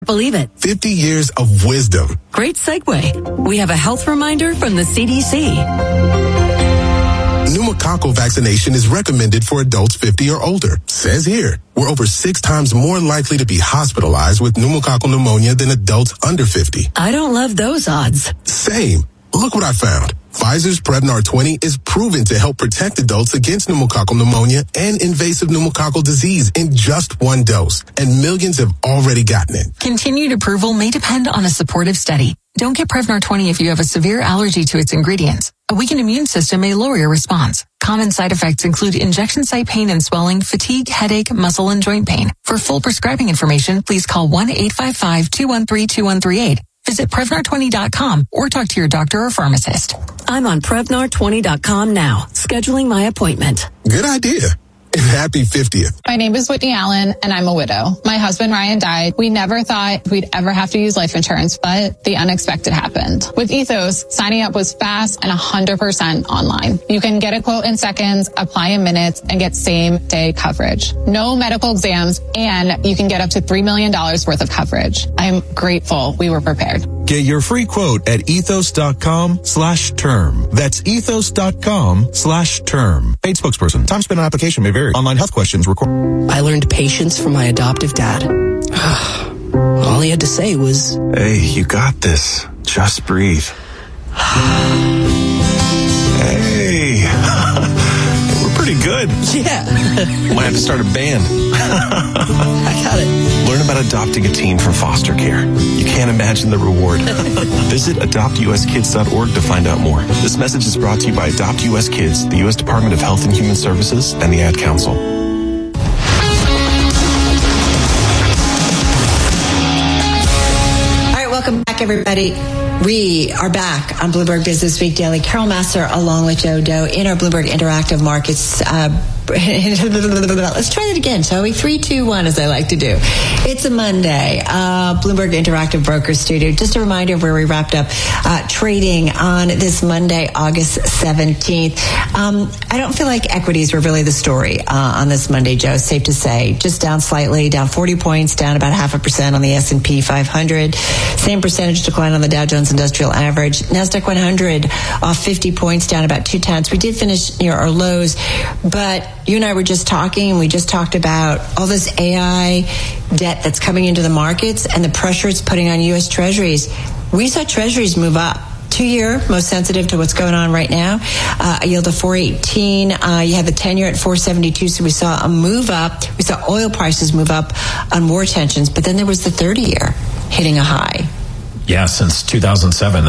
believe it. 50 years of wisdom. Great segue. We have a health reminder from the CDC. Pneumococcal vaccination is recommended for adults 50 or older. Says here, we're over 6 times more likely to be hospitalized with pneumococcal pneumonia than adults under 50. I don't love those odds. Same. Look what I found. Pfizer's Prevnar 20 is proven to help protect adults against pneumococcal pneumonia and invasive pneumococcal disease in just 1 dose, and millions have already gotten it. Continued approval may depend on a supportive study. Don't get Prevnar 20 if you have a severe allergy to its ingredients. A weakened immune system may lower your response. Common side effects include injection site pain and swelling, fatigue, headache, muscle, and joint pain. For full prescribing information, please call 1-855-213-2138. Visit Prevnar20.com or talk to your doctor or pharmacist. I'm on Prevnar20.com now, scheduling my appointment. Good idea. And happy 50th. My name is Whitney Allen, and I'm a widow. My husband, Ryan, died. We never thought we'd ever have to use life insurance, but the unexpected happened. With Ethos, signing up was fast and 100% online. You can get a quote in seconds, apply in minutes, and get same-day coverage. No medical exams, and you can get up to $3 million worth of coverage. I'm grateful we were prepared. Get your free quote at ethos.com/term. That's ethos.com/term. Paid spokesperson. Time spent on application may vary. Online health questions required. I learned patience from my adoptive dad. All he had to say was, "Hey, you got this. Just breathe." Hey. We're pretty good. Yeah. Might have to start a band. I got it. Learn about adopting a teen from foster care. You can't imagine the reward. Visit adoptuskids.org to find out more. This message is brought to you by Adopt US Kids, the U.S. Department of Health and Human Services, and the Ad Council. All right, welcome back, everybody. We are back on Bloomberg Business Week Daily. Carol Massar along with Joe Doe in our Bloomberg Interactive Markets. Let's try that again, shall we? 3, 2, 1, as I like to do. It's a Monday. Bloomberg Interactive Brokers Studio. Just a reminder of where we wrapped up trading on this Monday, August 17th. I don't feel like equities were really the story on this Monday, Joe. Safe to say. Just down slightly, down 40 points, down about 0.5% on the S&P 500. Same percentage decline on the Dow Jones Industrial Average. NASDAQ 100 off 50 points, down about 0.2. We did finish near our lows, but you and I were just talking, and we just talked about all this AI debt that's coming into the markets and the pressure it's putting on U.S. Treasuries. We saw Treasuries move up. 2-year, most sensitive to what's going on right now. A yield of 4.18. You have the 10-year at 4.72. So we saw a move up. We saw oil prices move up on war tensions. But then there was the 30-year hitting a high. Yeah, since 2007.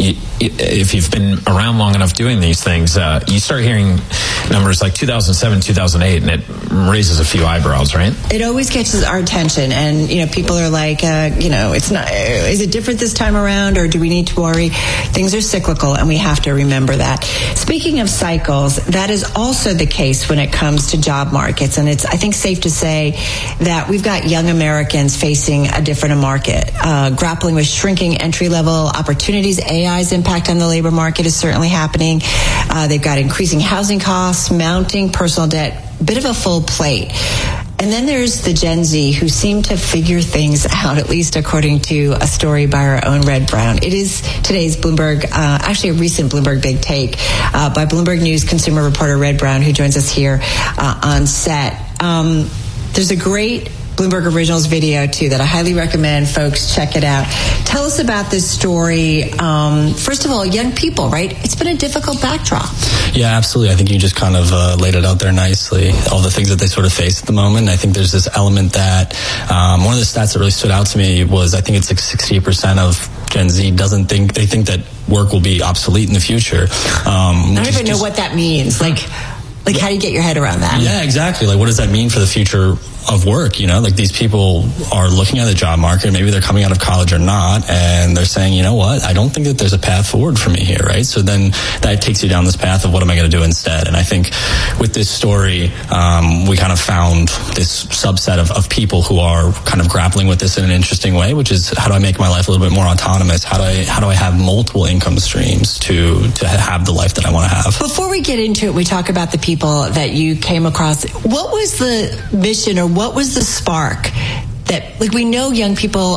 If you've been around long enough doing these things, you start hearing numbers like 2007, 2008, and it raises a few eyebrows, right? It always catches our attention, and people are like, it's not. Is it different this time around, or do we need to worry? Things are cyclical, and we have to remember that. Speaking of cycles, that is also the case when it comes to job markets, and it's, I think, safe to say that we've got young Americans facing a different market, grappling with shrinking entry-level opportunities. AI's impact on the labor market is certainly happening. They've got increasing housing costs, mounting personal debt, bit of a full plate. And then there's the Gen Z who seem to figure things out, at least according to a story by our own Red Brown. It is today's Bloomberg, actually a recent Bloomberg Big Take by Bloomberg News consumer reporter Red Brown, who joins us here on set. There's a great Bloomberg Originals video, too, that I highly recommend folks check it out. Tell us about this story. First of all, young people, right? It's been a difficult backdrop. Yeah, absolutely. I think you just kind of laid it out there nicely, all the things that they sort of face at the moment. I think there's this element that one of the stats that really stood out to me was I think it's like 60% of Gen Z they think that work will be obsolete in the future. I don't even know what that means. Like how do you get your head around that? Yeah, exactly. Like, what does that mean for the future of work? Like these people are looking at the job market, maybe they're coming out of college or not, and they're saying, you know what, I don't think that there's a path forward for me here, right? So then that takes you down this path of what am I going to do instead? And I think with this story, we kind of found this subset of people who are kind of grappling with this in an interesting way, which is, how do I make my life a little bit more autonomous? How do I have multiple income streams to have the life that I want to have? Before we get into it, we talk about the people that you came across. What was the mission, or what was the spark that, we know young people are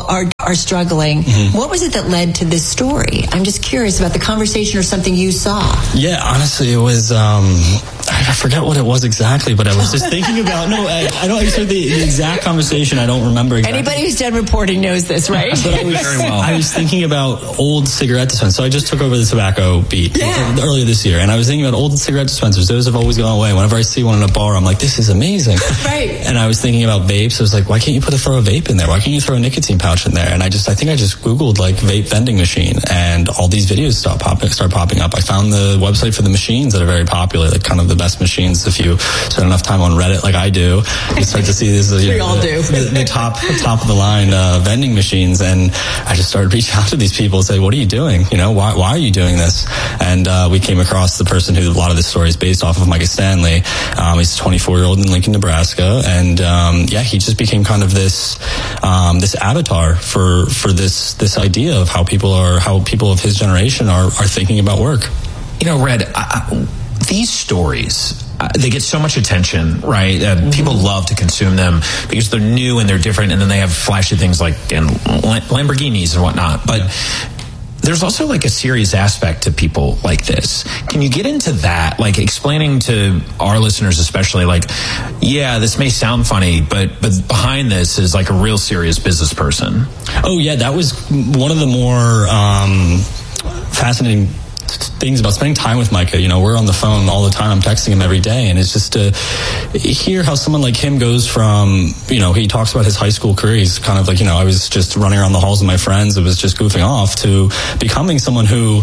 are struggling. What was it that led to this story? I'm just curious about the conversation or something you saw. Yeah, honestly, it was, I forget what it was exactly, but I was just thinking about, I don't actually the exact conversation, I don't remember exactly. Anybody who's done reporting knows this, right? But I was thinking about old cigarette dispensers. So I just took over the tobacco beat earlier this year, and I was thinking about old cigarette dispensers. Those have always gone away. Whenever I see one in a bar, I'm like, this is amazing. Right. And I was thinking about vapes. I was like, why can't you throw a vape in there? Why can't you throw a nicotine pouch in there? And I think I just Googled like vape vending machine, and all these videos start popping up. I found the website for the machines that are very popular, like kind of the best machines. If you spend enough time on Reddit like I do, you start to see this. We all do. The top of the line vending machines, and I just started reaching out to these people and say, what are you doing? Why are you doing this? And we came across the person who a lot of this story is based off of, Micah Stanley. He's a 24-year-old in Lincoln, Nebraska, and he just became kind of this avatar for this idea of how people of his generation are thinking about work. Red, these stories, they get so much attention, right? People love to consume them because they're new and they're different, and then they have flashy things like Lamborghinis and whatnot. But there's also like a serious aspect to people like this. Can you get into that? Like explaining to our listeners especially, like, yeah, this may sound funny, but behind this is like a real serious business person. Oh yeah, that was one of the more fascinating things about spending time with Micah. We're on the phone all the time. I'm texting him every day, and it's just to hear how someone like him goes from, he talks about his high school career. He's kind of like, I was just running around the halls with my friends. It was just goofing off, to becoming someone who,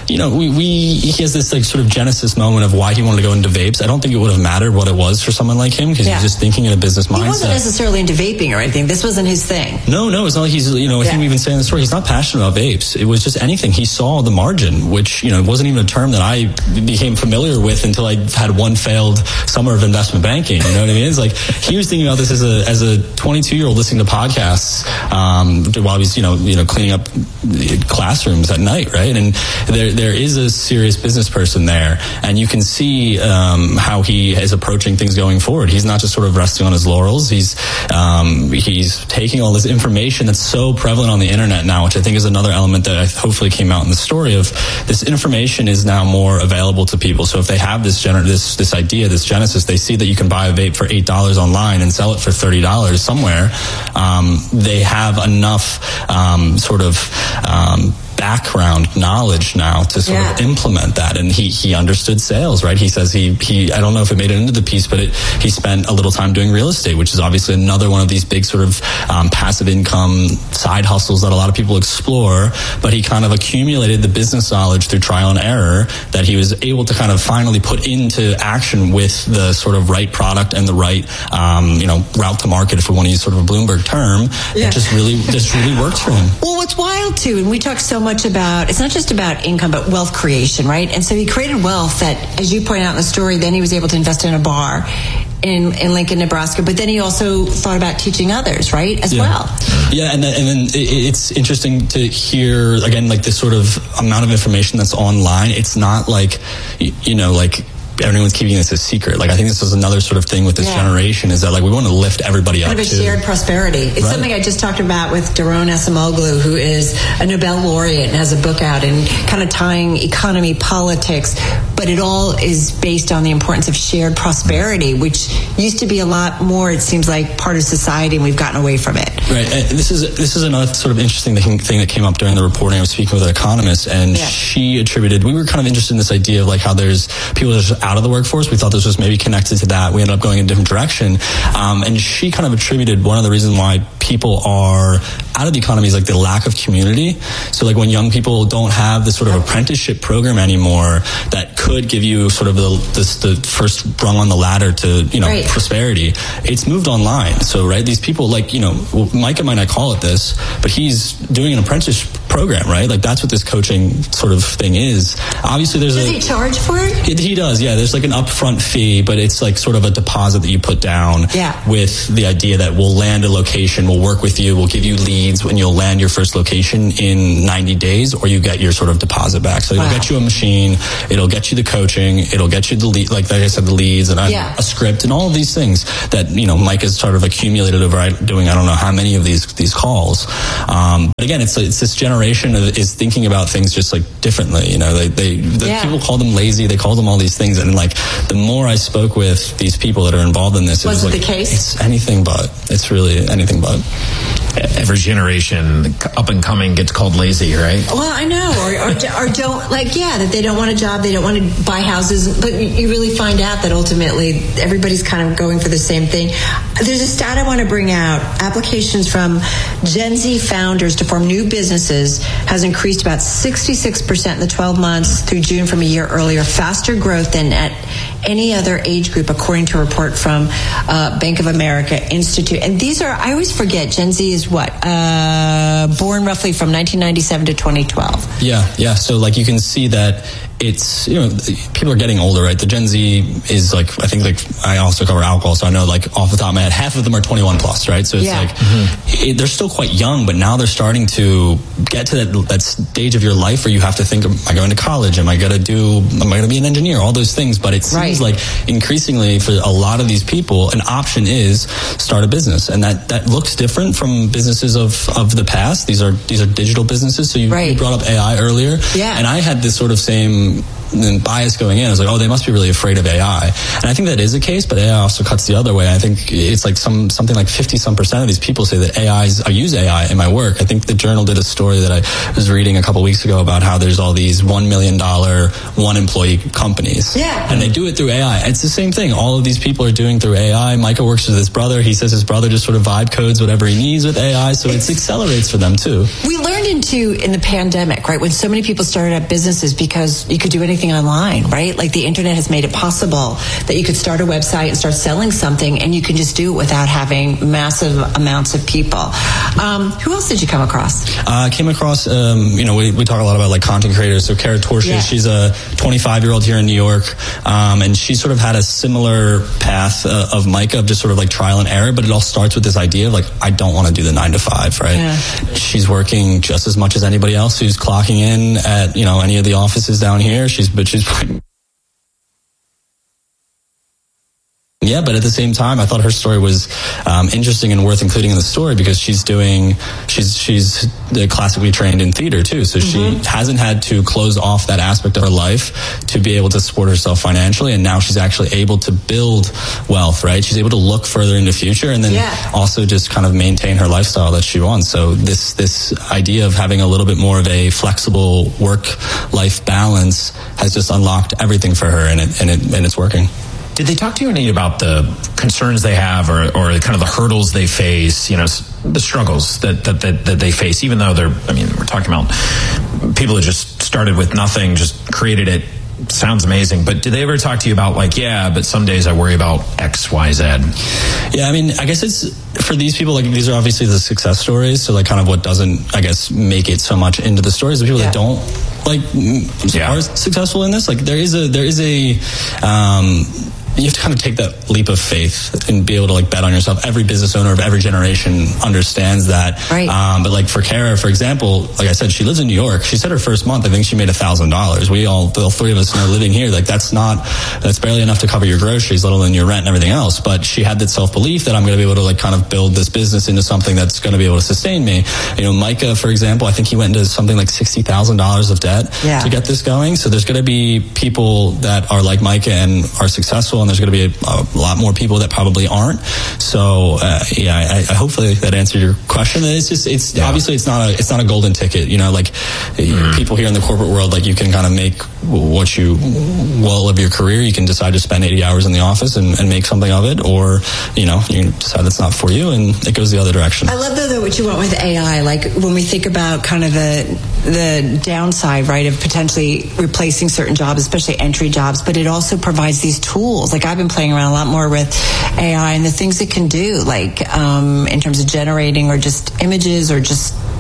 he has this like sort of genesis moment of why he wanted to go into vapes. I don't think it would have mattered what it was for someone like him, because he's just thinking in a business mindset. He wasn't necessarily into vaping or anything. This wasn't his thing. No, it's not like he's, I think we even say in the story, he's not passionate about vapes. It was just anything. He saw the margin, which, it wasn't even a term that I became familiar with until I had one failed summer of investment banking. You know what I mean? It's like he was thinking about this as a 22-year-old listening to podcasts while he's cleaning up classrooms at night, right? And there is a serious business person there, and you can see how he is approaching things going forward. He's not just sort of resting on his laurels. He's taking all this information that's so prevalent on the internet now, which I think is another element that hopefully came out in the story of this information is now more available to people. So if they have this idea, this genesis, they see that you can buy a vape for $8 online and sell it for $30 somewhere. They have enough background knowledge now to sort of implement that, and he understood sales, right? He says he I don't know if it made it into the piece, but he spent a little time doing real estate, which is obviously another one of these big sort of passive income side hustles that a lot of people explore. But he kind of accumulated the business knowledge through trial and error that he was able to kind of finally put into action with the sort of right product and the right route to market, if we want to use sort of a Bloomberg term. It just really works for him. Well, what's wild too, and we talk so much about, it's not just about income, but wealth creation, right? And so he created wealth that, as you point out in the story, then he was able to invest in a bar in Lincoln, Nebraska, but then he also thought about teaching others, right, as well. Yeah, and then it's interesting to hear, again, like this sort of amount of information that's online. It's not like, like everyone's keeping this a secret. Like, I think this is another sort of thing with this generation, is that like we want to lift everybody up. Kind of a shared prosperity. It's something I just talked about with Daron Acemoglu, who is a Nobel laureate and has a book out, and kind of tying economy, politics, but it all is based on the importance of shared prosperity, which used to be a lot more, it seems like, part of society, and we've gotten away from it. Right. And this is another sort of interesting thing that came up during the reporting. I was speaking with an economist, and she attributed, we were kind of interested in this idea of like how there's people that are out of the workforce. We thought this was maybe connected to that. We ended up going in a different direction. And she kind of attributed one of the reasons why people are out of the economy is like the lack of community. So like when young people don't have this sort of apprenticeship program anymore that could give you sort of the first rung on the ladder to, prosperity, it's moved online. So, these people like, Micah might not call it this, but he's doing an apprenticeship program, right? Like that's what this coaching sort of thing is. Obviously does he charge for it? He does, yeah. There's like an upfront fee, but it's like sort of a deposit that you put down with the idea that we'll land a location, will work with you, will give you leads when you'll land your first location in 90 days, or you get your sort of deposit back. So it'll get you a machine, it'll get you the coaching, it'll get you the lead, like I said, the leads and a script and all of these things that, Mike has sort of accumulated over doing I don't know how many of these calls. But again, it's this generation is thinking about things just like differently. People call them lazy, they call them all these things, and like the more I spoke with these people that are involved in this, was it the case? It's anything but. It's really anything but. Every generation up and coming gets called lazy, right? Well, I know, or don't that they don't want a job, they don't want to buy houses, but you really find out that ultimately everybody's kind of going for the same thing. There's a stat I want to bring out. Applications from Gen Z founders to form new businesses has increased about 66% in the 12 months through June from a year earlier. Faster growth than at any other age group, according to a report from Bank of America Institute. And these are, I always forget, Gen Z is what? Born roughly from 1997 to 2012. Yeah. So like you can see that it's, people are getting older, right? The Gen Z is like, I think like I also cover alcohol, so I know like off the top of my head, half of them are 21 plus, right? So it's they're still quite young, but now they're starting to get to that stage of your life where you have to think, am I going to college? Am I going to be an engineer? All those things. But it seems like increasingly for a lot of these people, an option is start a business. And that looks different from businesses of the past. These are digital businesses. So you brought up AI earlier. Yeah. And I had this sort of same bias going in. I was like, they must be really afraid of AI. And I think that is the case, but AI also cuts the other way. I think it's like something like 50% of these people say that I use AI in my work. I think the Journal did a story that I was reading a couple weeks ago about how there's all these $1 million one employee companies. Yeah. And they do it through AI. It's the same thing. All of these people are doing through AI. Micah works with his brother. He says his brother just sort of vibe codes whatever he needs with AI. So it accelerates for them too. We learned in the pandemic, right? When so many people started up businesses because you could do anything online, right? Like the internet has made it possible that you could start a website and start selling something, and you can just do it without having massive amounts of people. Who else did you come across? I came across, we talk a lot about like content creators. So Kara Torsia, she's a 25-year-old here in New York, and she sort of had a similar path of Micah, of just sort of like trial and error, but it all starts with this idea of like, I don't want to do the 9 to 5, right? Yeah. She's working just as much as anybody else who's clocking in at, any of the offices down here. But at the same time, I thought her story was interesting and worth including in the story because she's classically trained in theater too. So she hasn't had to close off that aspect of her life to be able to support herself financially. And now she's actually able to build wealth, right? She's able to look further into the future and then also just kind of maintain her lifestyle that she wants. So this idea of having a little bit more of a flexible work-life balance has just unlocked everything for her, and it's working. Did they talk to you any about the concerns they have or kind of the hurdles they face, the struggles that they face, even though we're talking about people who just started with nothing, just created it. Sounds amazing, but did they ever talk to you about but some days I worry about X, Y, Z? Yeah, I guess it's for these people, like these are obviously the success stories, so like kind of what doesn't, I guess, make it so much into the stories, the people that don't are successful in this. Like there is a you have to kind of take that leap of faith and be able to like bet on yourself. Every business owner of every generation understands that. Right. But like for Kara, for example, like I said, she lives in New York. She said her first month, I think she made $1,000. We all three of us are living here. Like that's barely enough to cover your groceries, let alone your rent and everything else. But she had that self-belief that I'm going to be able to like kind of build this business into something that's going to be able to sustain me. Micah, for example, I think he went into something like $60,000 of debt to get this going. So there's going to be people that are like Micah and are successful, and there's going to be a lot more people that probably aren't. So I hopefully that answered your question. It's obviously it's not a golden ticket. People here in the corporate world, like you can kind of make what you will of your career. You can decide to spend 80 hours in the office and make something of it, or you can decide that's not for you, and it goes the other direction. I love though what you want with AI. Like when we think about kind of the downside, right, of potentially replacing certain jobs, especially entry jobs, but it also provides these tools. Like I've been playing around a lot more with AI and the things it can do, like in terms of generating or just images or just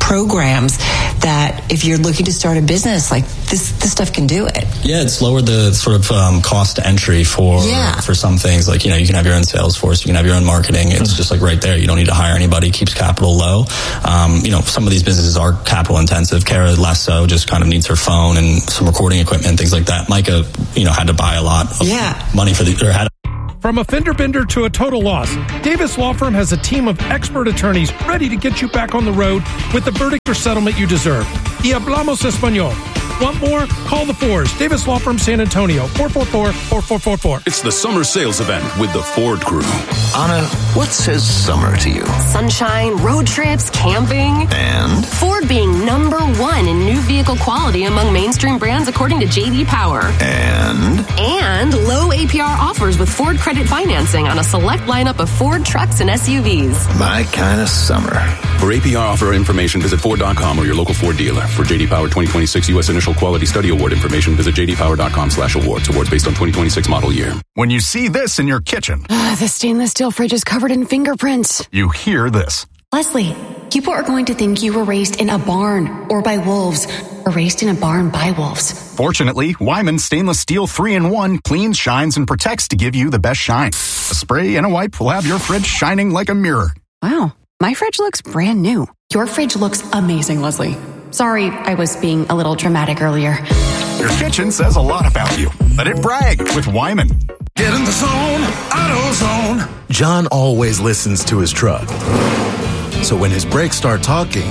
programs that if you're looking to start a business, like this stuff can do it. Yeah, it's lowered the sort of cost to entry for some things. Like, you can have your own sales force, you can have your own marketing. It's just like right there. You don't need to hire anybody. Keeps capital low. Some of these businesses are capital intensive. Kara less so, just kind of needs her phone and some recording equipment, things like that. Micah, had to buy a lot of money for From a fender bender to a total loss, Davis Law Firm has a team of expert attorneys ready to get you back on the road with the verdict or settlement you deserve. Y hablamos español. Want more? Call the Fours. Davis Law Firm, San Antonio, 444-4444. It's the summer sales event with the Ford Crew. Anna, what says summer to you? Sunshine, road trips, camping. And? Ford being #1 in new vehicle quality among mainstream brands according to J.D. Power. And? And low APR offers with Ford credit financing on a select lineup of Ford trucks and SUVs. My kind of summer. For APR offer information, visit Ford.com or your local Ford dealer. For J.D. Power 2026 U.S. Initial Quality Study Award information, visit jdpower.com/awards. Awards based on 2026 model year. When you see this in your kitchen. The stainless steel fridge is covered in fingerprints. You hear this. Leslie, people are going to think you were raised in a barn or by wolves or raised in a barn by wolves. Fortunately, Wyman Stainless Steel 3-in-1 cleans, shines, and protects to give you the best shine. A spray and a wipe will have your fridge shining like a mirror. Wow, my fridge looks brand new. Your fridge looks amazing, Leslie. Sorry, I was being a little dramatic earlier. Your kitchen says a lot about you. Let it brag with Wyman. Get in the zone, AutoZone. John always listens to his truck. So when his brakes start talking,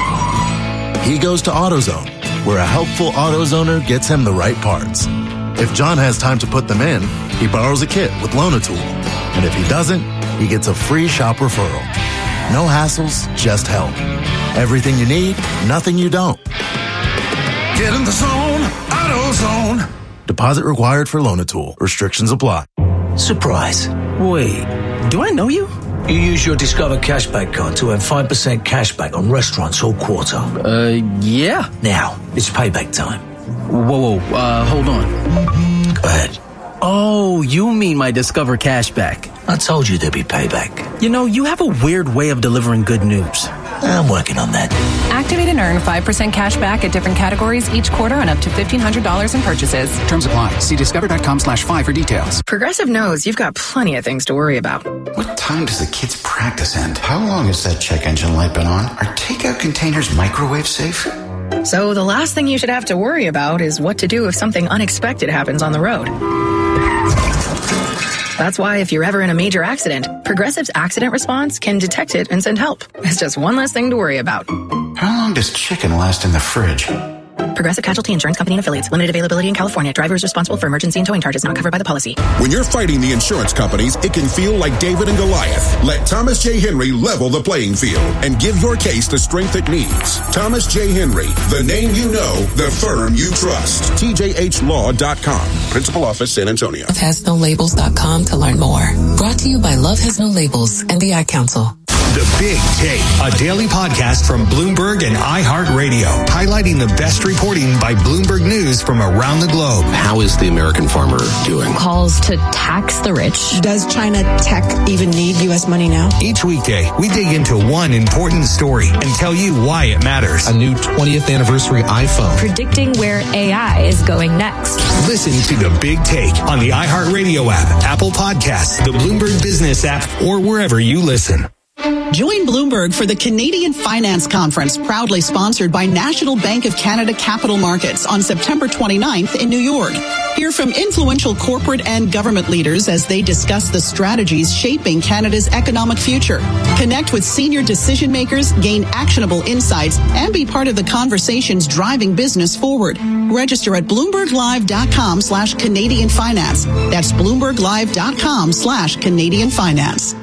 he goes to AutoZone, where a helpful AutoZoner gets him the right parts. If John has time to put them in, he borrows a kit with Loan-A-Tool. And if he doesn't, he gets a free shop referral. No hassles, just help. Everything you need, nothing you don't. Get in the zone, AutoZone. Deposit required for Loan-A-Tool. Restrictions apply. Surprise. Wait, do I know you? You use your Discover Cashback card to earn 5% cashback on restaurants all quarter. Yeah. Now, it's payback time. Whoa, hold on. Go ahead. Oh, you mean my Discover Cashback. I told you there'd be payback. You have a weird way of delivering good news. I'm working on that. Activate and earn 5% cash back at different categories each quarter and up to $1,500 in purchases. Terms apply. See discover.com/5 for details. Progressive knows you've got plenty of things to worry about. What time does the kids' practice end? How long has that check engine light been on? Are takeout containers microwave safe? So the last thing you should have to worry about is what to do if something unexpected happens on the road. That's why if you're ever in a major accident, Progressive's accident response can detect it and send help. It's just one less thing to worry about. How long does chicken last in the fridge? Progressive Casualty Insurance Company and Affiliates. Limited availability in California. Driver is responsible for emergency and towing charges not covered by the policy. When you're fighting the insurance companies, it can feel like David and Goliath. Let Thomas J. Henry level the playing field and give your case the strength it needs. Thomas J. Henry, the name you know, the firm you trust. TJHLaw.com. Principal Office, San Antonio. LoveHasNoLabels.com to learn more. Brought to you by Love Has No Labels and the Ad Council. The Big Take, a daily podcast from Bloomberg and iHeartRadio, highlighting the best reporting by Bloomberg News from around the globe. How is the American farmer doing? Calls to tax the rich. Does China tech even need U.S. money now? Each weekday, we dig into one important story and tell you why it matters. A new 20th anniversary iPhone. Predicting where AI is going next. Listen to The Big Take on the iHeartRadio app, Apple Podcasts, the Bloomberg Business app, or wherever you listen. Join Bloomberg for the Canadian Finance Conference, proudly sponsored by National Bank of Canada Capital Markets on September 29th in New York. Hear from influential corporate and government leaders as they discuss the strategies shaping Canada's economic future. Connect with senior decision makers, gain actionable insights, and be part of the conversations driving business forward. Register at BloombergLive.com/Canadian Finance. That's BloombergLive.com/Canadian Finance.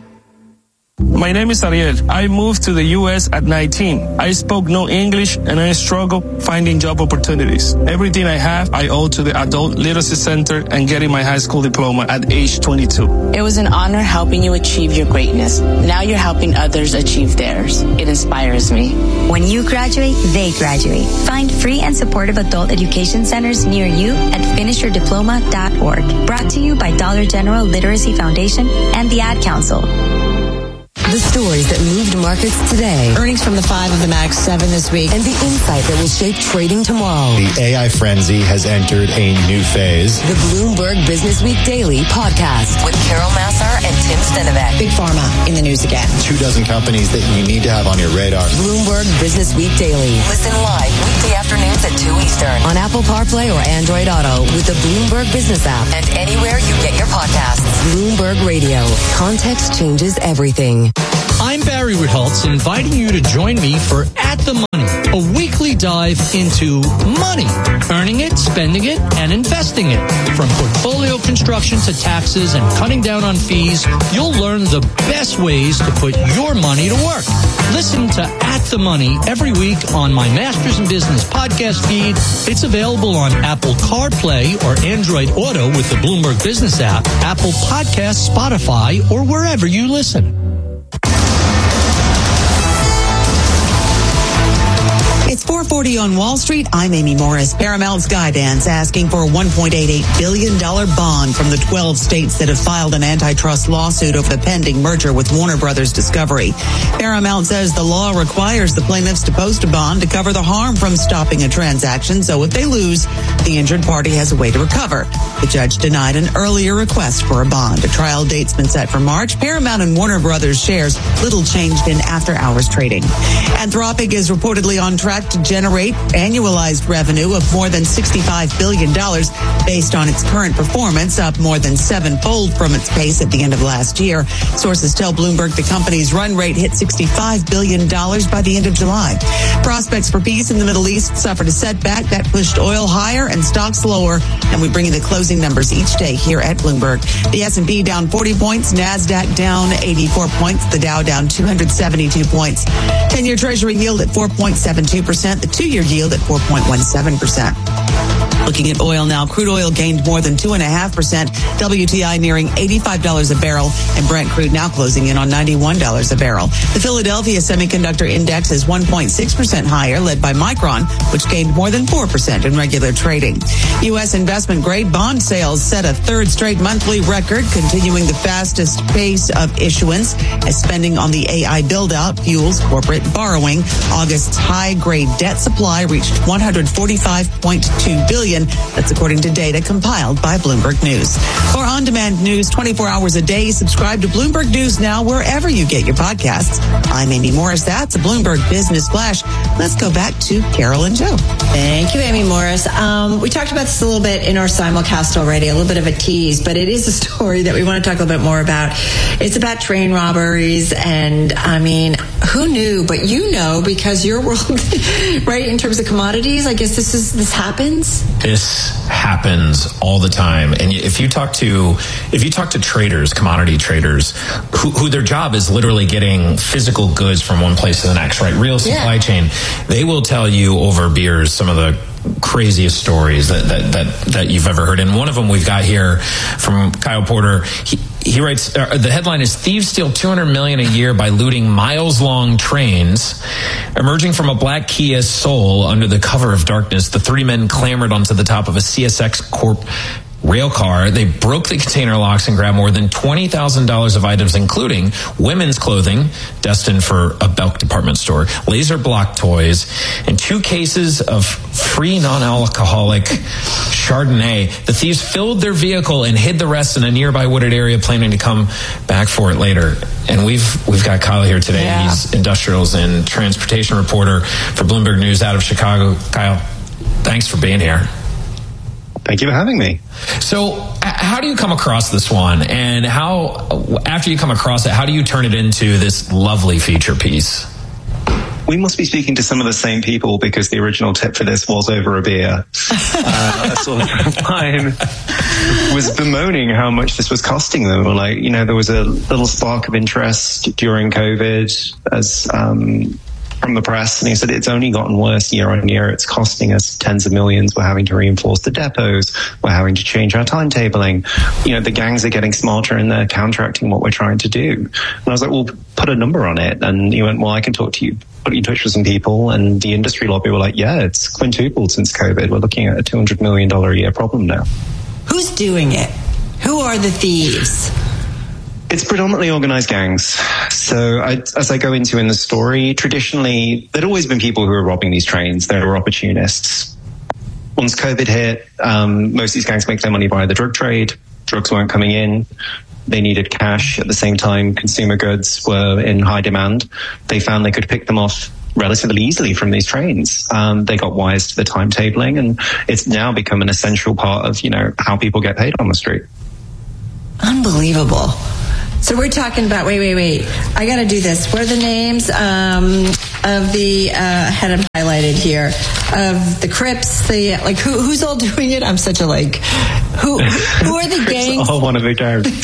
My name is Ariel. I moved to the U.S. at 19. I spoke no English and I struggled finding job opportunities. Everything I have, I owe to the Adult Literacy Center and getting my high school diploma at age 22. It was an honor helping you achieve your greatness. Now you're helping others achieve theirs. It inspires me. When you graduate, they graduate. Find free and supportive adult education centers near you at finishyourdiploma.org. Brought to you by Dollar General Literacy Foundation and the Ad Council. The stories that moved markets today. Earnings from the 5 of the Max 7 this week. And the insight that will shape trading tomorrow. The AI frenzy has entered a new phase. The Bloomberg Business Week Daily podcast with Carol Massar and Tim Stenovec. Big Pharma in the news again. 24 companies that you need to have on your radar. Bloomberg Business Week Daily. Listen live weekday afternoons at 2 Eastern on Apple CarPlay or Android Auto with the Bloomberg Business app and anywhere you get your podcasts. Bloomberg Radio. Context changes everything. I'm Barry Ritholtz, inviting you to join me for At the Money, a weekly dive into money, earning it, spending it, and investing it. From portfolio construction to taxes and cutting down on fees, you'll learn the best ways to put your money to work. Listen to At the Money every week on my Masters in Business podcast feed. It's available on Apple CarPlay or Android Auto with the Bloomberg Business app, Apple Podcasts, Spotify, or wherever you listen. It's 4:40 on Wall Street. I'm Amy Morris. Paramount's Skydance asking for a $1.88 billion bond from the 12 states that have filed an antitrust lawsuit over the pending merger with Warner Brothers Discovery. Paramount says the law requires the plaintiffs to post a bond to cover the harm from stopping a transaction, so if they lose, the injured party has a way to recover. The judge denied an earlier request for a bond. A trial date's been set for March. Paramount and Warner Brothers shares little changed in after-hours trading. Anthropic is reportedly on track to generate annualized revenue of more than $65 billion based on its current performance, up more than sevenfold from its pace at the end of last year. Sources tell Bloomberg the company's run rate hit $65 billion by the end of July. Prospects for peace in the Middle East suffered a setback that pushed oil higher and stocks lower, and we bring you the closing numbers each day here at Bloomberg. The S&P down 40 points, NASDAQ down 84 points, the Dow down 272 points. 10-year Treasury yield at 4.72%. The 2-year yield at 4.17%. Looking at oil now, crude oil gained more than 2.5%, WTI nearing $85 a barrel, and Brent crude now closing in on $91 a barrel. The Philadelphia Semiconductor Index is 1.6% higher, led by Micron, which gained more than 4% in regular trading. U.S. investment-grade bond sales set a third straight monthly record, continuing the fastest pace of issuance as spending on the AI build-out fuels corporate borrowing. August's high-grade debt supply reached $145.2 billion. That's according to data compiled by Bloomberg News. For on-demand news 24 hours a day, subscribe to Bloomberg News now wherever you get your podcasts. I'm Amy Morris. That's a Bloomberg Business Flash. Let's go back to Carol and Joe. Thank you, Amy Morris. We talked about this a little bit in our simulcast already, a little bit of a tease, but it is a story that we want to talk a little bit more about. It's about train robberies, and I mean, who knew? But you know, because your world, right, in terms of commodities, I guess this happens. This happens all the time, and if you talk to traders, commodity traders, who their job is literally getting physical goods from one place to the next, right? Real supply chain. They will tell you over beers some of the craziest stories that you've ever heard. And one of them we've got here from Kyle Porter. He writes, the headline is "Thieves Steal $200 million a Year by Looting Miles-Long Trains." Emerging from a black Kia Soul under the cover of darkness, the three men clambered onto the top of a CSX Corp rail car. They broke the container locks and grabbed more than $20,000 of items, including women's clothing destined for a Belk department store, laser block toys, and 2 cases of free non-alcoholic Chardonnay. The thieves filled their vehicle and hid the rest in a nearby wooded area, planning to come back for it later. And we've got Kyle here today. Yeah. He's industrials and transportation reporter for Bloomberg News out of Chicago. Kyle, thanks for being here. Thank you for having me. So how do you come across this one? And how, after you come across it, how do you turn it into this lovely feature piece? We must be speaking to some of the same people, because the original tip for this was over a beer. A sort of line was bemoaning how much this was costing them. Like, there was a little spark of interest during COVID as from the press, and he said it's only gotten worse year on year. It's costing us tens of millions. We're having to reinforce the depots. We're having to change our timetabling. The gangs are getting smarter and they're counteracting what we're trying to do. And I was like, well, put a number on it. And he went, well, I can talk to you, put you in touch with some people. And the industry lobby were like, yeah, it's quintupled since COVID. We're looking at a $200 million a year problem now. Who's doing it? Who are the thieves? It's predominantly organized gangs. So as I go into in the story, traditionally, there'd always been people who were robbing these trains. They were opportunists. Once COVID hit, most of these gangs make their money via the drug trade. Drugs weren't coming in. They needed cash. At the same time, consumer goods were in high demand. They found they could pick them off relatively easily from these trains. They got wise to the timetabling, and it's now become an essential part of, how people get paid on the street. Unbelievable. So we're talking about, wait. I got to do this. What are the names of the, I had them highlighted here, of the Crips, who's all doing it? I'm such a who are the gangs? It's all one of the gangs.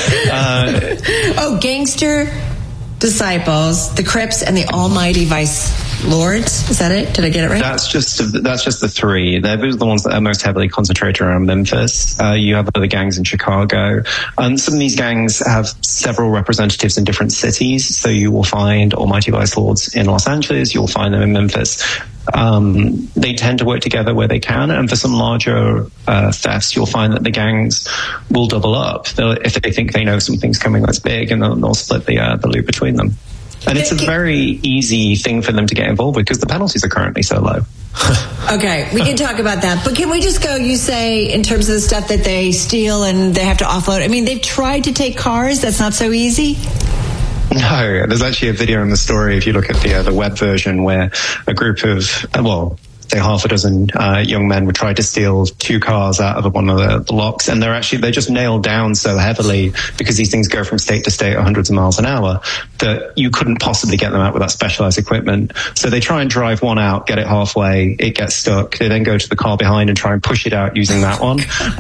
Gangster Disciples, the Crips, and the Almighty Vice Lords. Is that it? Did I get it right? That's just the three. They're the ones that are most heavily concentrated around Memphis. You have other gangs in Chicago. Some of these gangs have several representatives in different cities. So you will find Almighty Vice Lords in Los Angeles. You'll find them in Memphis. They tend to work together where they can, and for some larger thefts, you'll find that the gangs will double up. If they think they know something's coming that's big, and they'll split the loot between them. And it's a very easy thing for them to get involved with because the penalties are currently so low. Okay, we can talk about that. But can we just go, you say, in terms of the stuff that they steal and they have to offload? I mean, they've tried to take cars. That's not so easy. No, there's actually a video in the story, if you look at the web version, where a group of, say half a dozen young men would try to steal 2 cars out of one of the locks, and they're just nailed down so heavily because these things go from state to state at hundreds of miles an hour that you couldn't possibly get them out without specialized equipment. So they try and drive one out, get it halfway, it gets stuck. They then go to the car behind and try and push it out using that one.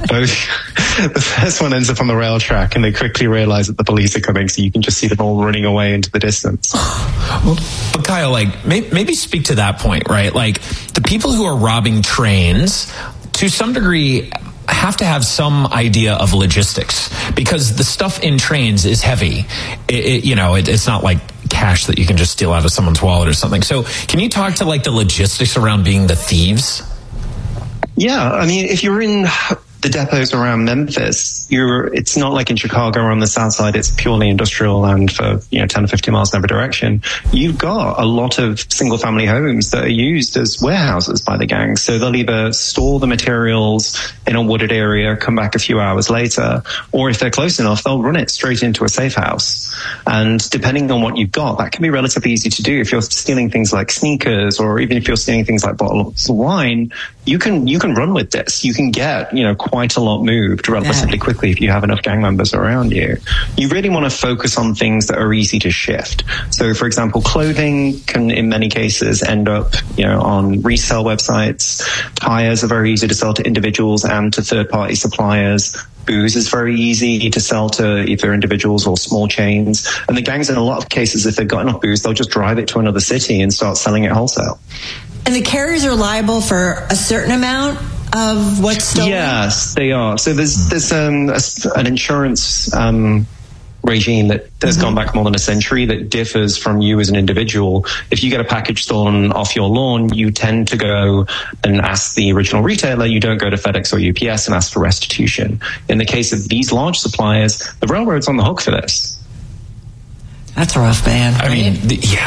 The first one ends up on the rail track, and they quickly realize that the police are coming, so you can just see them all running away into the distance. Well, but Kyle, maybe speak to that point, right? The people who are robbing trains, to some degree, have to have some idea of logistics because the stuff in trains is heavy. It's not like cash that you can just steal out of someone's wallet or something. So can you talk to the logistics around being the thieves? Yeah, I mean, if you're in the depots around Memphis, it's not like in Chicago or on the south side, it's purely industrial land for 10 to 15 miles in every direction. You've got a lot of single family homes that are used as warehouses by the gangs. So they'll either store the materials in a wooded area, come back a few hours later, or if they're close enough, they'll run it straight into a safe house. And depending on what you've got, that can be relatively easy to do. If you're stealing things like sneakers, or even if you're stealing things like bottles of wine, you can run with this. You can get, quite a lot moved relatively quickly if you have enough gang members around you. You really want to focus on things that are easy to shift. So, for example, clothing can, in many cases, end up, on resale websites. Tires are very easy to sell to individuals and to third-party suppliers. Booze is very easy to sell to either individuals or small chains. And the gangs, in a lot of cases, if they've got enough booze, they'll just drive it to another city and start selling it wholesale. And the carriers are liable for a certain amount of what's stolen? Yes, they are. So there's an insurance regime that has gone back more than a century that differs from you as an individual. If you get a package stolen off your lawn, you tend to go and ask the original retailer. You don't go to FedEx or UPS and ask for restitution. In the case of these large suppliers, the railroad's on the hook for this. That's rough, man. I mean,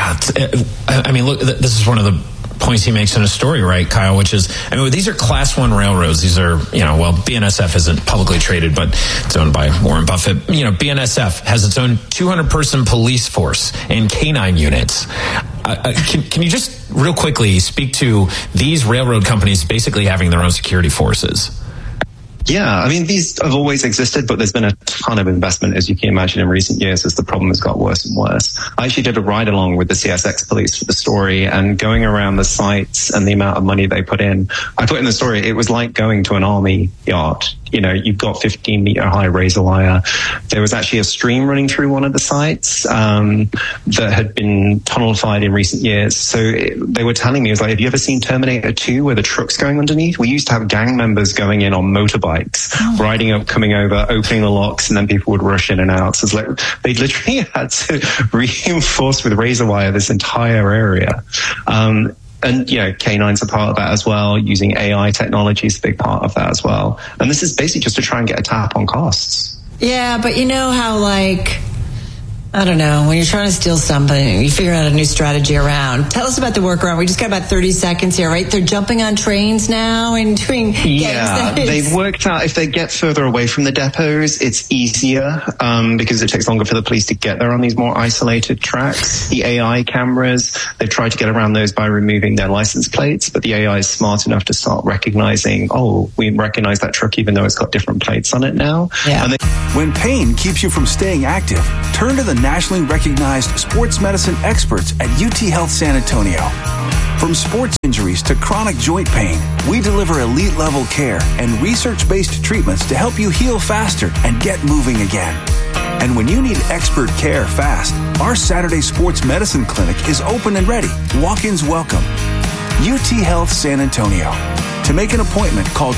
look, this is one of the points he makes in a story, right, Kyle, which is, these are class 1 railroads. These are, BNSF isn't publicly traded, but it's owned by Warren Buffett. BNSF has its own 200-person police force and canine units. Can you just real quickly speak to these railroad companies basically having their own security forces? Yeah, these have always existed, but there's been a ton of investment, as you can imagine, in recent years as the problem has got worse and worse. I actually did a ride-along with the CSX police for the story, and going around the sites and the amount of money they put in, I put in the story, it was like going to an army yard. You've got 15-meter high razor wire. There was actually a stream running through one of the sites that had been tunnelified in recent years. So they were telling me, it was like, have you ever seen Terminator 2 where the truck's going underneath? We used to have gang members going in on motorbikes, riding up, coming over, opening the locks, and then people would rush in and out. So it's like they literally had to reinforce with razor wire this entire area. And, canines are part of that as well. Using AI technology is a big part of that as well. And this is basically just to try and get a tap on costs. Yeah, but you know how, like, I don't know, when you're trying to steal something, you figure out a new strategy around. Tell us about the workaround. We just got about 30 seconds here, right? They're jumping on trains now and doing they've worked out if they get further away from the depots, it's easier because it takes longer for the police to get there on these more isolated tracks. The AI cameras, they've tried to get around those by removing their license plates, but the AI is smart enough to start recognizing, oh, we recognize that truck even though it's got different plates on it now. Yeah. When pain keeps you from staying active, turn to the nationally recognized sports medicine experts at UT Health San Antonio. From sports injuries to chronic joint pain, we deliver elite-level care and research-based treatments to help you heal faster and get moving again. And when you need expert care fast, our Saturday Sports Medicine Clinic is open and ready. Walk-ins welcome. UT Health San Antonio. To make an appointment, call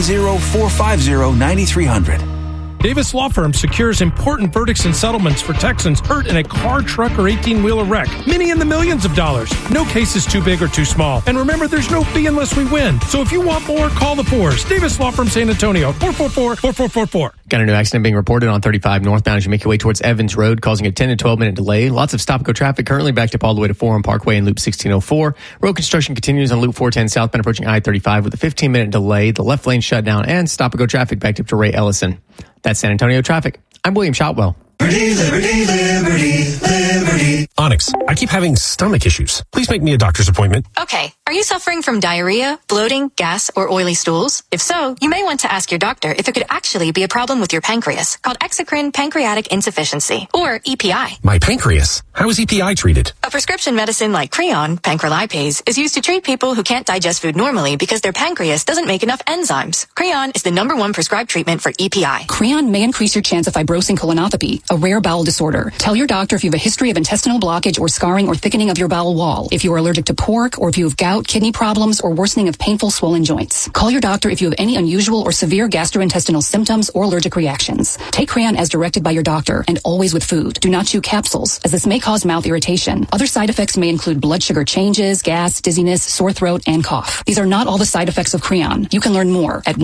210-450-9300. Davis Law Firm secures important verdicts and settlements for Texans hurt in a car, truck, or 18-wheeler wreck. Many in the millions of dollars. No case is too big or too small. And remember, there's no fee unless we win. So if you want more, call the Fours. Davis Law Firm San Antonio, 444-4444. Got a new accident being reported on 35 northbound as you make your way towards Evans Road, causing a 10 to 12-minute delay. Lots of stop-and-go traffic currently backed up all the way to Forum Parkway and Loop 1604. Road construction continues on Loop 410 southbound approaching I-35 with a 15-minute delay. The left lane shut down and stop-and-go traffic backed up to Ray Ellison. That's San Antonio traffic. I'm William Shotwell. Liberty, liberty, liberty, liberty. Onyx, I keep having stomach issues. Please make me a doctor's appointment. Okay. Are you suffering from diarrhea, bloating, gas, or oily stools? If so, you may want to ask your doctor if it could actually be a problem with your pancreas, called exocrine pancreatic insufficiency, or EPI. My pancreas? How is EPI treated? A prescription medicine like Creon, pancrelipase, is used to treat people who can't digest food normally because their pancreas doesn't make enough enzymes. Creon is the #1 prescribed treatment for EPI. Creon may increase your chance of fibrosing colonopathy, a rare bowel disorder. Tell your doctor if you have a history of intestinal blockage or scarring or thickening of your bowel wall, if you are allergic to pork, or if you have gout, kidney problems, or worsening of painful swollen joints. Call your doctor if you have any unusual or severe gastrointestinal symptoms or allergic reactions. Take Creon as directed by your doctor and always with food. Do not chew capsules, as this may cause mouth irritation. Other side effects may include blood sugar changes, gas, dizziness, sore throat, and cough. These are not all the side effects of Creon. You can learn more at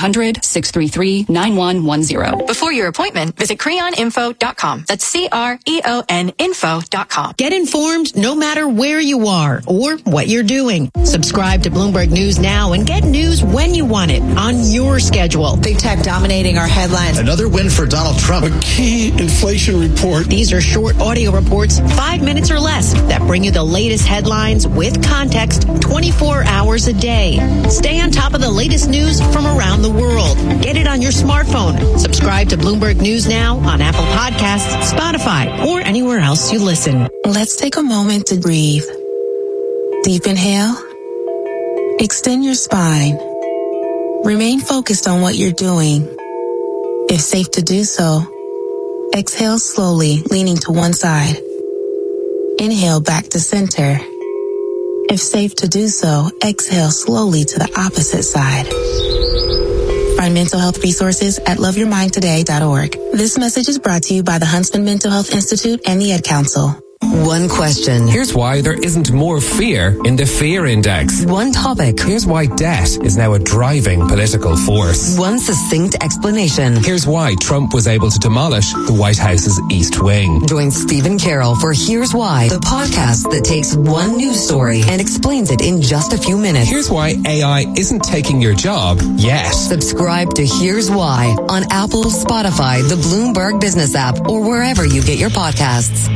1-800-633-9110. Before your appointment, visit creoninfo.com. That's CREON info.com. Get informed no matter where you are or what you're doing. Subscribe to Bloomberg News now and get news when you want it on your schedule. Big tech dominating our headlines. Another win for Donald Trump. A key inflation report. These are short audio reports, 5 minutes or less, that bring you the latest headlines with context 24 hours a day. Stay on top of the latest news from around the world. Get it on your smartphone. Subscribe to Bloomberg News now on Apple Podcasts, Spotify, or anywhere else you listen. Let's take a moment to breathe. Deep inhale. Extend your spine. Remain focused on what you're doing. If safe to do so, exhale slowly, leaning to one side. Inhale back to center. If safe to do so, exhale slowly to the opposite side. Find mental health resources at loveyourmindtoday.org. This message is brought to you by the Huntsman Mental Health Institute and the Ad Council. One question. Here's why there isn't more fear in the fear index. One topic. Here's why debt is now a driving political force. One succinct explanation. Here's why Trump was able to demolish the White House's East Wing. Join Stephen Carroll for Here's Why, the podcast that takes one news story and explains it in just a few minutes. Here's why AI isn't taking your job yet. Subscribe to Here's Why on Apple, Spotify, the Bloomberg Business app, or wherever you get your podcasts.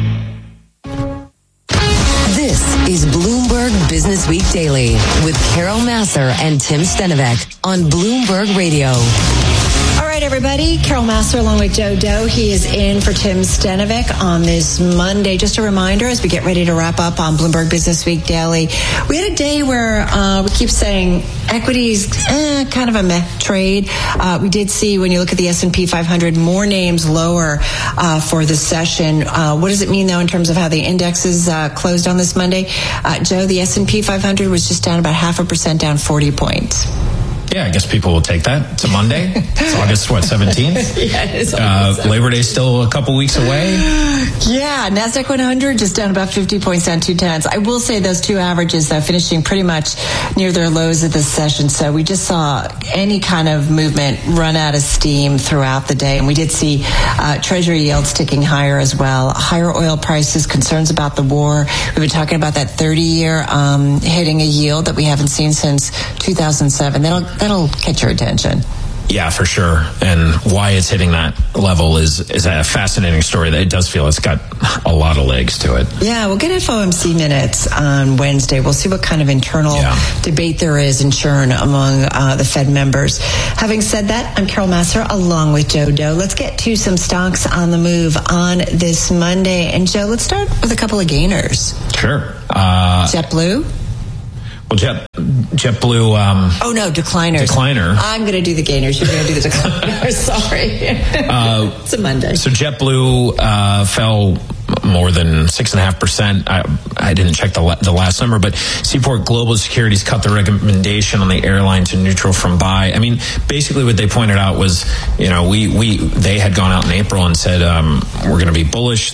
This is Bloomberg Business Week Daily with Carol Massar and Tim Stenovec on Bloomberg Radio. All right, everybody. Carol Massar along with Joe Doe. He is in for Tim Stenovec on this Monday. Just a reminder as we get ready to wrap up on Bloomberg Business Week Daily. We had a day where we keep saying equities, kind of a meh trade. We did see, when you look at the S&P 500, more names lower for the session. What does it mean, though, in terms of how the indexes closed on this Monday? Joe, the S&P 500 was just down about 0.5%, down 40 points. Yeah, I guess people will take that. It's a Monday. It's August, 17th? Yeah, it is. Labor Day still a couple weeks away. Yeah, NASDAQ 100 just down about 50 points, down 0.2. I will say those two averages, though, finishing pretty much near their lows of this session. So we just saw any kind of movement run out of steam throughout the day. And we did see Treasury yields ticking higher as well. Higher oil prices, concerns about the war. We've been talking about that 30-year hitting a yield that we haven't seen since 2007. That'll catch your attention. Yeah, for sure. And why it's hitting that level is a fascinating story that it does feel it's got a lot of legs to it. Yeah, we'll get FOMC minutes on Wednesday. We'll see what kind of internal debate there is in churn among the Fed members. Having said that, I'm Carol Massar along with Joe Doe. Let's get to some stocks on the move on this Monday. And Joe, let's start with a couple of gainers. Sure. JetBlue. Well, JetBlue. Oh no, decliners. Decliner. I'm going to do the gainers. You're going to do the decliners. Sorry. It's a Monday. So JetBlue fell more than 6.5%. I didn't check the last number, but Seaport Global Securities cut the recommendation on the airline to neutral from buy. I mean, basically what they pointed out was, they had gone out in April and said we're going to be bullish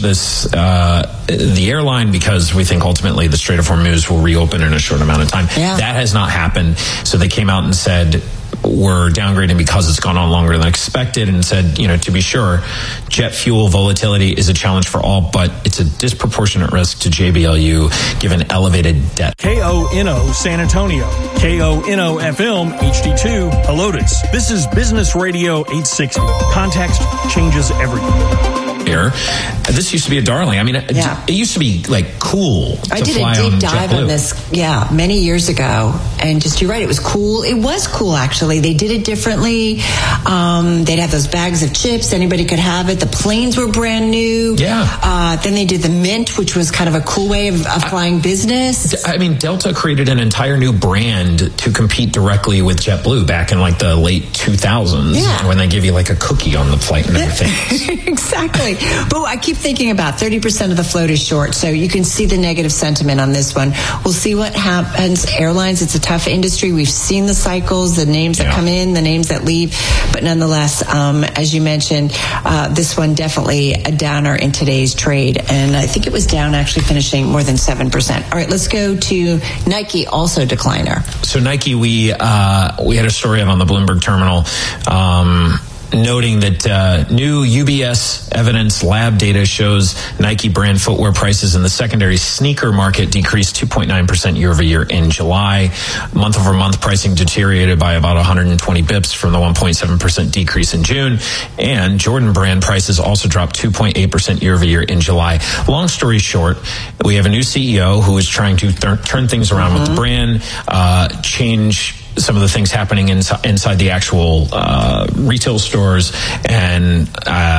the airline because we think ultimately the Strait of Hormuz will reopen in a short amount of time. Yeah. That has not happened. So they came out and said, we're downgrading because it's gone on longer than expected, and said, to be sure, jet fuel volatility is a challenge for all, but it's a disproportionate risk to JBLU given elevated debt. KONO San Antonio, KONO FM HD2 Helotes. This is Business Radio 860. Context changes everything. Here, this used to be a darling. I mean, it used to be like cool to I did fly a deep on dive JetBlue. on this, many years ago. And you're right, it was cool. It was cool, actually. They did it differently. They'd have those bags of chips. Anybody could have it. The planes were brand new. Yeah. Then they did the Mint, which was kind of a cool way of flying business. I mean, Delta created an entire new brand to compete directly with JetBlue back in like the late 2000s when they give you like a cookie on the flight and everything. Exactly. But I keep thinking about 30% of the float is short, so you can see the negative sentiment on this one. We'll see what happens. Airlines, it's a tough industry. We've seen the cycles, the names that come in, the names that leave. But nonetheless, as you mentioned, this one definitely a downer in today's trade. And I think it was down, actually finishing more than 7%. All right, let's go to Nike, also decliner. So Nike, we had a story on the Bloomberg terminal, noting that new UBS Evidence Lab data shows Nike brand footwear prices in the secondary sneaker market decreased 2.9% year over year in July. Month over month pricing deteriorated by about 120 bips from the 1.7% decrease in June. And Jordan brand prices also dropped 2.8% year over year in July. Long story short, we have a new CEO who is trying to turn things around with the brand, change some of the things happening inside the actual retail stores, and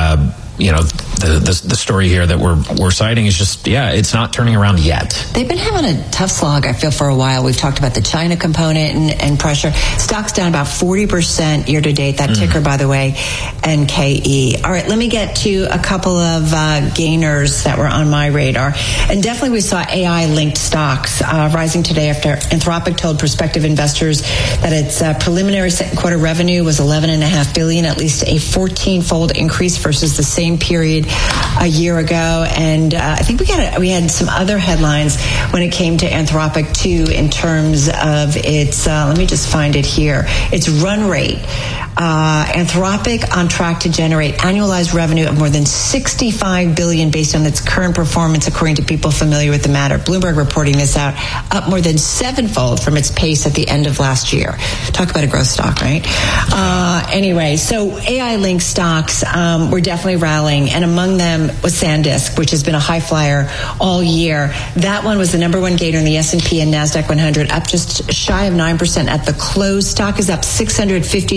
the story here that we're citing is just it's not turning around yet. They've been having a tough slog, I feel, for a while. We've talked about the China component and pressure. Stock's down about 40% year to date. That ticker, by the way, NKE. All right, let me get to a couple of gainers that were on my radar. And definitely we saw AI-linked stocks rising today after Anthropic told prospective investors that its preliminary second quarter revenue was $11.5 billion, at least a 14-fold increase versus the same period a year ago. And I think we had some other headlines when it came to Anthropic too, in terms of its let me just find it here, its run rate. Anthropic on track to generate annualized revenue of more than $65 billion based on its current performance, according to people familiar with the matter. Bloomberg reporting this out, up more than 7-fold from its pace at the end of last year. Talk about a growth stock, right? Anyway, so AI-linked stocks were definitely rallying, and among them was SanDisk, which has been a high flyer all year. That one was the number one gainer in the S&P and NASDAQ 100, up just shy of 9% at the close. Stock is up 652%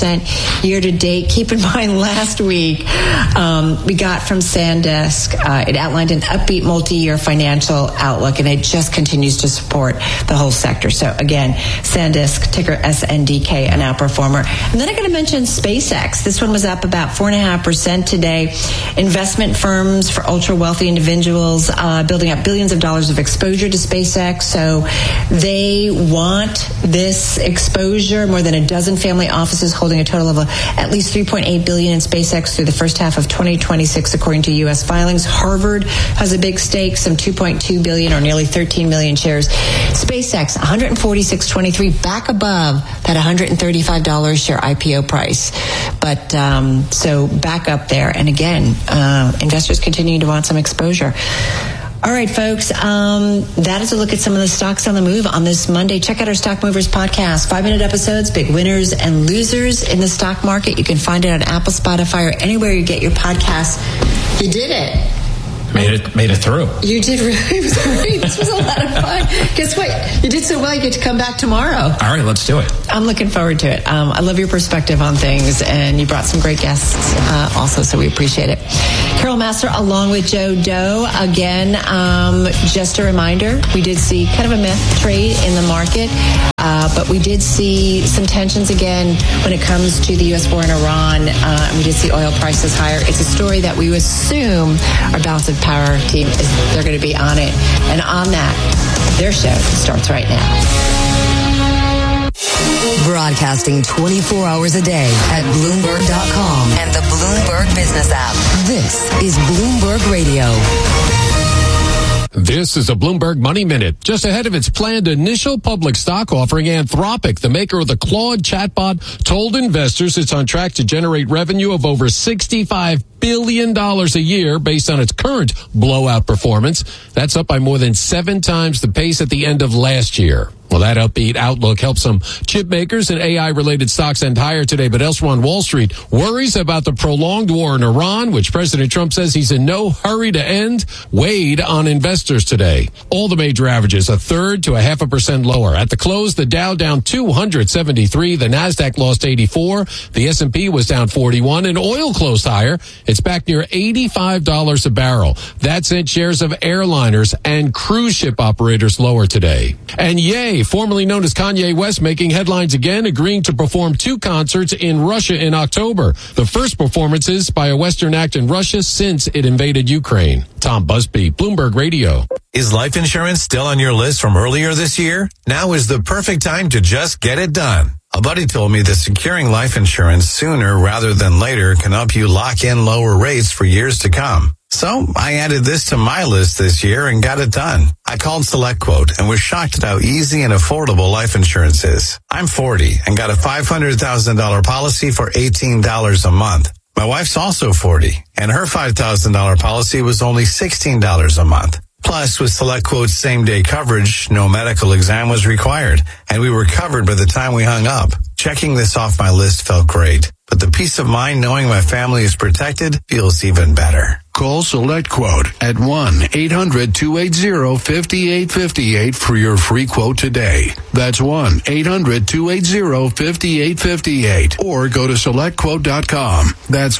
2.5% year to date. Keep in mind, last week we got from SanDisk. It outlined an upbeat multi-year financial outlook, and it just continues to support the whole sector. So again, SanDisk, ticker SNDK, an outperformer. And then I'm going to mention SpaceX. This one was up about 4.5% today. Investment firms for ultra wealthy individuals building up billions of dollars of exposure to SpaceX. So they want this exposure. More than a dozen family offices holding a total of at least $3.8 billion in SpaceX through the first half of 2026, according to U.S. filings. Harvard has a big stake, some $2.2 billion or nearly 13 million shares. SpaceX, $146.23, back above that $135 share IPO price. But so back up there. And again, investors continue to want some exposure. All right, folks, that is a look at some of the stocks on the move on this Monday. Check out our Stock Movers podcast, 5-minute episodes, big winners and losers in the stock market. You can find it on Apple, Spotify, or anywhere you get your podcasts. You did it. Made it through. You did really. It was great. This was a lot of fun. Guess what? You did so well, you get to come back tomorrow. All right, let's do it. I'm looking forward to it. I love your perspective on things, and you brought some great guests also, so we appreciate it. Carol Master along with Joe Doe. Again, just a reminder, we did see kind of a myth trade in the market, but we did see some tensions again when it comes to the U.S. war in Iran. We did see oil prices higher. It's a story that we assume our Balance of Power team they're going to be on it. And on that, their show starts right now. Broadcasting 24 hours a day at Bloomberg.com and the Bloomberg Business app. This is Bloomberg Radio. This is a Bloomberg Money Minute. Just ahead of its planned initial public stock offering, Anthropic, the maker of the Claude chatbot, told investors it's on track to generate revenue of over $65 billion a year based on its current blowout performance. That's up by more than 7 times the pace at the end of last year. Well, that upbeat outlook helps some chip makers and AI-related stocks end higher today. But elsewhere on Wall Street, worries about the prolonged war in Iran, which President Trump says he's in no hurry to end, weighed on investors today. All the major averages, 1/3 to 0.5% lower. At the close, the Dow down 273, the Nasdaq lost 84, the S&P was down 41, and oil closed higher. It's back near $85 a barrel. That sent shares of airliners and cruise ship operators lower today. And Ye, formerly known as Kanye West, making headlines again, agreeing to perform 2 concerts in Russia in October. The first performances by a Western act in Russia since it invaded Ukraine. Tom Busby, Bloomberg Radio. Is life insurance still on your list from earlier this year? Now is the perfect time to just get it done. A buddy told me that securing life insurance sooner rather than later can help you lock in lower rates for years to come. So I added this to my list this year and got it done. I called SelectQuote and was shocked at how easy and affordable life insurance is. I'm 40 and got a $500,000 policy for $18 a month. My wife's also 40 and her $5,000 policy was only $16 a month. Plus, with SelectQuote's same-day coverage, no medical exam was required, and we were covered by the time we hung up. Checking this off my list felt great, but the peace of mind knowing my family is protected feels even better. Call SelectQuote at 1-800-280-5858 for your free quote today. That's 1-800-280-5858. Or go to SelectQuote.com. That's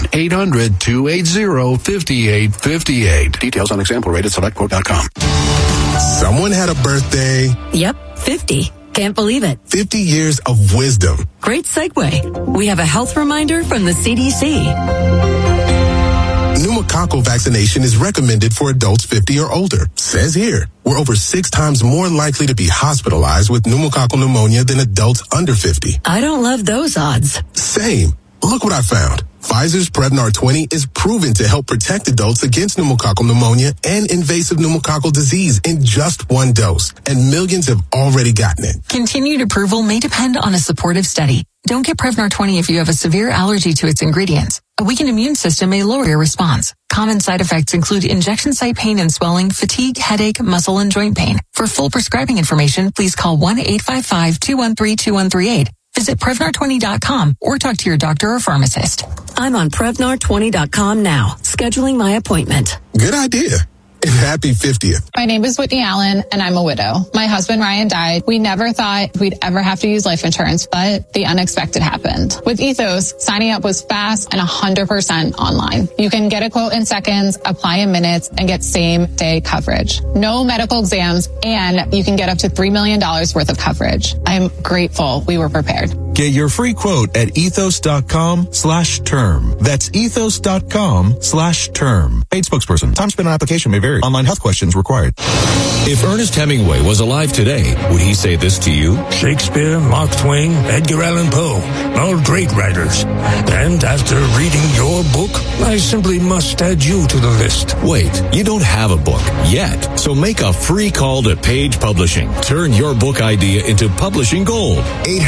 1-800-280-5858. Details on example rate at SelectQuote.com. Someone had a birthday. Yep, 50. Can't believe it. 50 years of wisdom. Great segue. We have a health reminder from the CDC. Pneumococcal vaccination is recommended for adults 50 or older. Says here, we're over 6 times more likely to be hospitalized with pneumococcal pneumonia than adults under 50. I don't love those odds. Same. Look what I found. Pfizer's Prevnar 20 is proven to help protect adults against pneumococcal pneumonia and invasive pneumococcal disease in just 1 dose, and millions have already gotten it. Continued approval may depend on a supportive study. Don't get Prevnar 20 if you have a severe allergy to its ingredients. A weakened immune system may lower your response. Common side effects include injection site pain and swelling, fatigue, headache, muscle, and joint pain. For full prescribing information, please call 1-855-213-2138. Visit Prevnar20.com or talk to your doctor or pharmacist. I'm on Prevnar20.com now, scheduling my appointment. Good idea. and happy 50th. My name is Whitney Allen, and I'm a widow. My husband, Ryan, died. We never thought we'd ever have to use life insurance, but the unexpected happened. With Ethos, signing up was fast and 100% online. You can get a quote in seconds, apply in minutes, and get same-day coverage. No medical exams, and you can get up to $3 million worth of coverage. I'm grateful we were prepared. Get your free quote at ethos.com/term. That's ethos.com/term. Paid spokesperson. Time spent on application may vary. Online health questions required. If Ernest Hemingway was alive today, would he say this to you? Shakespeare, Mark Twain, Edgar Allan Poe, all great writers. And after reading your book, I simply must add you to the list. Wait, you don't have a book yet. So make a free call to Page Publishing. Turn your book idea into publishing gold.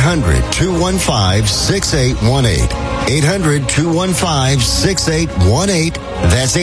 800-215-6818. 800-215-6818. That's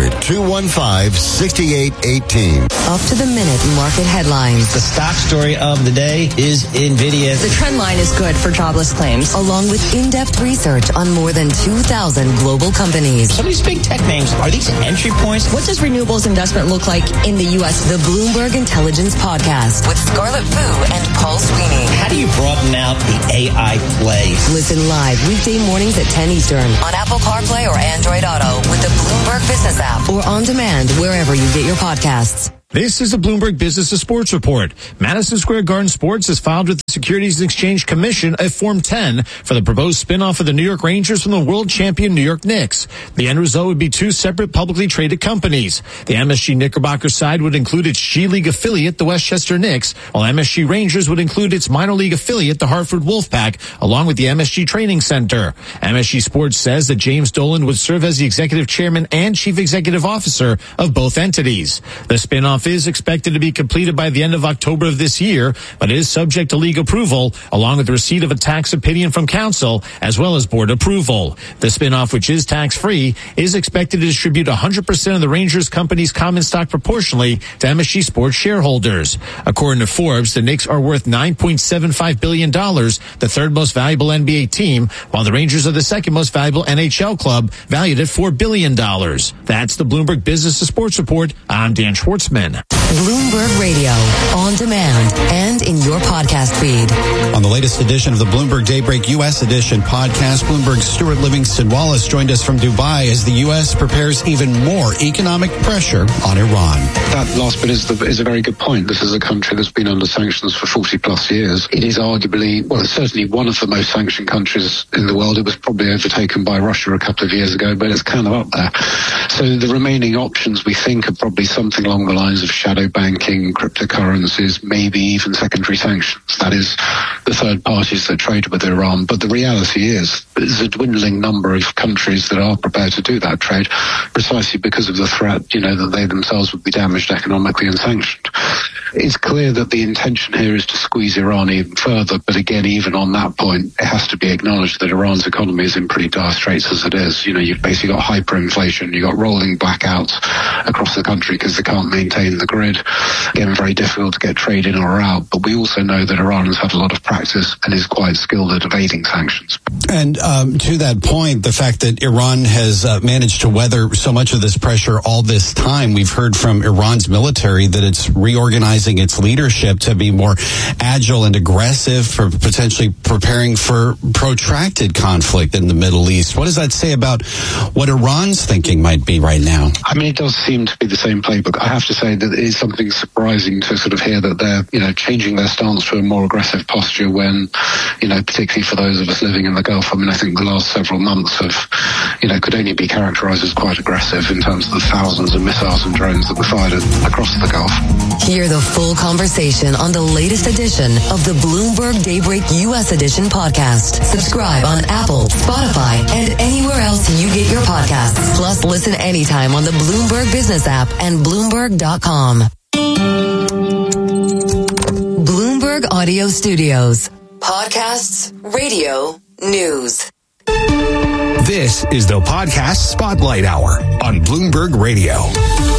800-215-6818. Up to the minute market headlines. The stock story of the day is NVIDIA. The trend line is good for jobless claims. Along with in-depth research on more than 2,000 global companies. Some of these big tech names, are these entry points? What does renewables investment look like in the U.S.? The Bloomberg Intelligence Podcast with Scarlett Fu and Paul Sweeney. How do you broaden out the AI play? Listen live weekday mornings at 10 Eastern on Apple CarPlay or Android Auto with the Bloomberg Business app or on demand wherever you get your podcasts. This is the Bloomberg Business and Sports Report. Madison Square Garden Sports has filed with the Securities and Exchange Commission a Form 10 for the proposed spinoff of the New York Rangers from the world champion New York Knicks. The end result would be two separate publicly traded companies. The MSG Knickerbocker side would include its G League affiliate, the Westchester Knicks, while MSG Rangers would include its minor league affiliate, the Hartford Wolfpack, along with the MSG Training Center. MSG Sports says that James Dolan would serve as the executive chairman and chief executive officer of both entities. The spinoff is expected to be completed by the end of October of this year, but it is subject to league approval, along with the receipt of a tax opinion from council, as well as board approval. The spinoff, which is tax-free, is expected to distribute 100% of the Rangers company's common stock proportionally to MSG Sports shareholders. According to Forbes, the Knicks are worth $9.75 billion, the third most valuable NBA team, while the Rangers are the second most valuable NHL club, valued at $4 billion. That's the Bloomberg Business and Sports Report. I'm Dan Schwartzman. Bloomberg Radio, on demand and in your podcast feed. On the latest edition of the Bloomberg Daybreak U.S. Edition podcast, Bloomberg's Stuart Livingston Wallace joined us from Dubai as the U.S. prepares even more economic pressure on Iran. That last bit is a very good point. This is a country that's been under sanctions for 40 plus years. It is arguably, well, it's certainly one of the most sanctioned countries in the world. It was probably overtaken by Russia a couple of years ago, but it's kind of up there. So the remaining options, we think, are probably something along the lines of shadow banking, cryptocurrencies, maybe even secondary sanctions. That is the third parties that trade with Iran. But the reality is there's a dwindling number of countries that are prepared to do that trade precisely because of the threat, that they themselves would be damaged economically and sanctioned. It's clear that the intention here is to squeeze Iran even further. But again, even on that point, it has to be acknowledged that Iran's economy is in pretty dire straits as it is. You've basically got hyperinflation. You've got rolling blackouts across the country because they can't maintain the grid. Again, very difficult to get trade in or out. But we also know that Iran has had a lot of practice and is quite skilled at evading sanctions. And to that point, the fact that Iran has managed to weather so much of this pressure all this time, we've heard from Iran's military that it's reorganizing its leadership to be more agile and aggressive, for potentially preparing for protracted conflict in the Middle East. What does that say about what Iran's thinking might be right now? I mean, it does seem to be the same playbook. I have to say that it is something surprising to sort of hear that they're, changing their stance to a more aggressive posture when, particularly for those of us living in the Gulf. I mean, I think the last several months have, could only be characterized as quite aggressive in terms of the thousands of missiles and drones that were fired across the Gulf. Hear the full conversation on the latest edition of the Bloomberg Daybreak U.S. Edition podcast. Subscribe on Apple, Spotify, and anywhere else you get your podcasts. Plus, listen anytime on the Bloomberg Business app and Bloomberg.com. Bloomberg Audio Studios. Podcasts, radio, news. This is the Podcast Spotlight Hour on Bloomberg Radio.